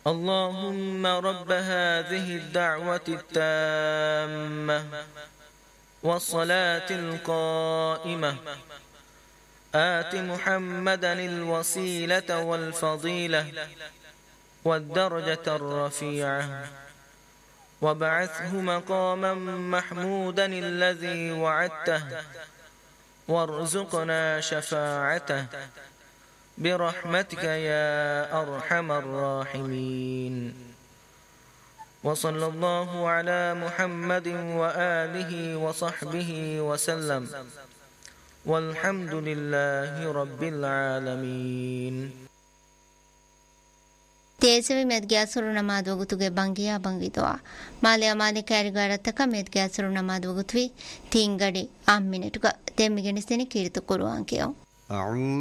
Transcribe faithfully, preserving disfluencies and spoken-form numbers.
اللهم رب هذه الدعوة التامة والصلاة القائمة آت محمدا الوسيلة والفضيلة والدرجة الرفيعة وابعثه مقاما محمودا الذي وعدته وارزقنا شفاعته برحمتك يا أرحم الراحمين. وصلى الله على محمد وآله وصحبه وسلم والحمد لله رب العالمين. ತೇಸವಿ ಮೆದ್ಗ್ಯಾಸರು ನಮಾದೋಗುತುಗೆ ಬಂಗಿಯಾ ಬಂಗಿತವಾ ಮಾಲೆ ಅಮಾಲೆ ಕ್ಯಾರಿಗಾರತ್ತಕ ಮೆದ್ಗ್ಯಾಸರು ನಮಾದೋಗುತ್ವಿ ತಿಂಗಡಿ ಅಮ್ಮಿನೆಟುಗ ತೆಮ್ಮಿಗೆಣಿಸ್ತೇನೆ ಕೀರಿತು ಕೊರುವಾಂಕೆಯೋ